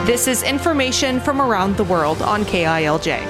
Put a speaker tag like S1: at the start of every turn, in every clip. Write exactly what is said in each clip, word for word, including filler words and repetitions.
S1: This is information from around the world on K I L J.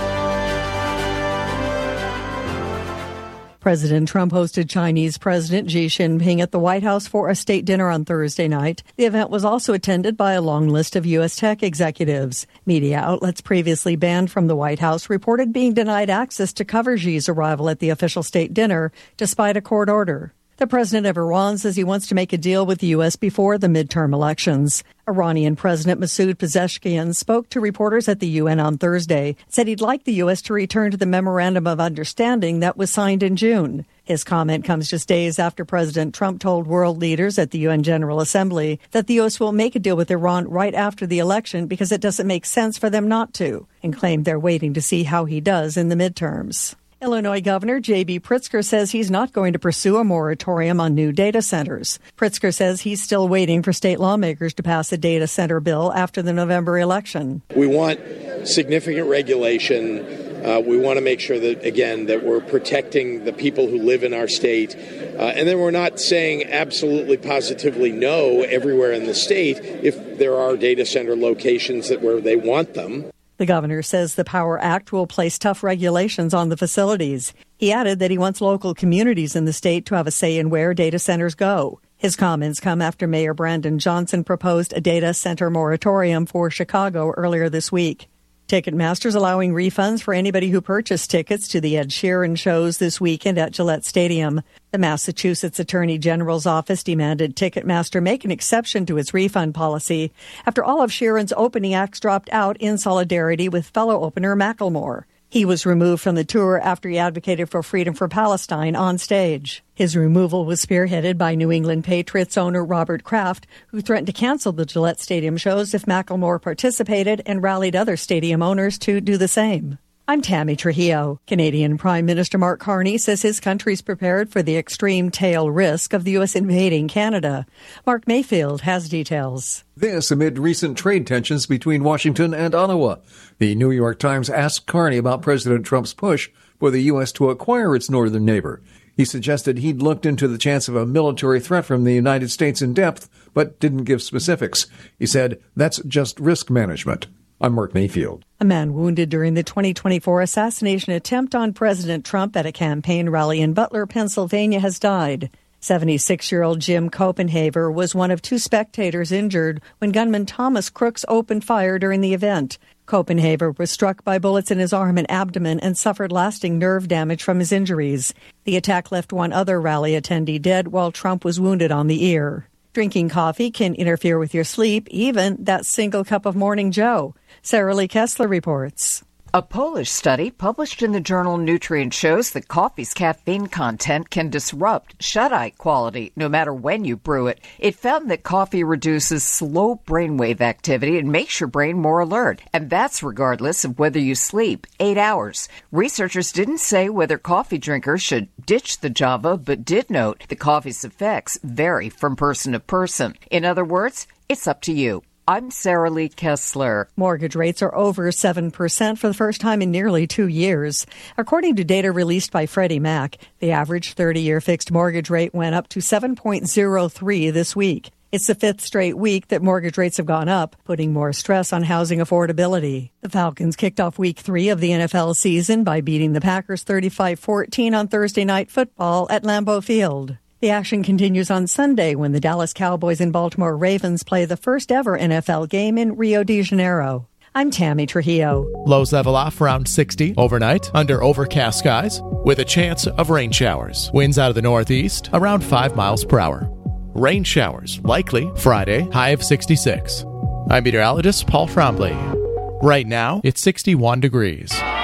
S2: President Trump hosted Chinese President Xi Jinping at the White House for a state dinner on Thursday night. The event was also attended by a long list of U S tech executives. Media outlets previously banned from the White House reported being denied access to cover Xi's arrival at the official state dinner, despite a court order. The president of Iran says he wants to make a deal with the U S before the midterm elections. Iranian President Masoud Pezeshkian spoke to reporters at the U N on Thursday, said he'd like the U S to return to the Memorandum of Understanding that was signed in June. His comment comes just days after President Trump told world leaders at the U N General Assembly that the U S will make a deal with Iran right after the election because it doesn't make sense for them not to, and claimed they're waiting to see how he does in the midterms. Illinois Governor J B Pritzker says he's not going to pursue a moratorium on new data centers. Pritzker says he's still waiting for state lawmakers to pass a data center bill after the November election.
S3: We want significant regulation. Uh, we want to make sure that, again, that we're protecting the people who live in our state. Uh, and then we're not saying absolutely positively no everywhere in the state if there are data center locations that where they want them.
S2: The governor says the POWER Act will place tough regulations on the facilities. He added that he wants local communities in the state to have a say in where data centers go. His comments come after Mayor Brandon Johnson proposed a data center moratorium for Chicago earlier this week. Ticketmaster's allowing refunds for anybody who purchased tickets to the Ed Sheeran shows this weekend at Gillette Stadium. The Massachusetts Attorney General's office demanded Ticketmaster make an exception to its refund policy after all of Sheeran's opening acts dropped out in solidarity with fellow opener Macklemore. He was removed from the tour after he advocated for freedom for Palestine on stage. His removal was spearheaded by New England Patriots owner Robert Kraft, who threatened to cancel the Gillette Stadium shows if Macklemore participated and rallied other stadium owners to do the same. I'm Tammy Trujillo. Canadian Prime Minister Mark Carney says his country's prepared for the extreme tail risk of the U S invading Canada. Mark Mayfield has details.
S4: This amid recent trade tensions between Washington and Ottawa. The New York Times asked Carney about President Trump's push for the U S to acquire its northern neighbor. He suggested he'd looked into the chance of a military threat from the United States in depth, but didn't give specifics. He said, that's just risk management. I'm Mark Mayfield.
S2: A man wounded during the twenty twenty-four assassination attempt on President Trump at a campaign rally in Butler, Pennsylvania, has died. seventy-six-year-old Jim Copenhaver was one of two spectators injured when gunman Thomas Crooks opened fire during the event. Copenhaver was struck by bullets in his arm and abdomen and suffered lasting nerve damage from his injuries. The attack left one other rally attendee dead while Trump was wounded on the ear. Drinking coffee can interfere with your sleep, even that single cup of Morning Joe. Sarah Lee Kessler reports.
S5: A Polish study published in the journal Nutrient shows that coffee's caffeine content can disrupt shut-eye quality no matter when you brew it. It found that coffee reduces slow brainwave activity and makes your brain more alert, and that's regardless of whether you sleep eight hours. Researchers didn't say whether coffee drinkers should ditch the Java, but did note the coffee's effects vary from person to person. In other words, it's up to you. I'm Sarah Lee Kessler.
S2: Mortgage rates are over seven percent for the first time in nearly two years. According to data released by Freddie Mac, the average thirty-year fixed mortgage rate went up to seven point zero three this week. It's the fifth straight week that mortgage rates have gone up, putting more stress on housing affordability. The Falcons kicked off week three of the N F L season by beating the Packers thirty-five fourteen on Thursday Night Football at Lambeau Field. The action continues on Sunday when the Dallas Cowboys and Baltimore Ravens play the first ever N F L game in Rio de Janeiro. I'm Tammy Trujillo.
S6: Lows level off around sixty overnight under overcast skies with a chance of rain showers. Winds out of the northeast around five miles per hour. Rain showers likely Friday, high of sixty-six. I'm meteorologist Paul Frombley. Right now, it's sixty-one degrees.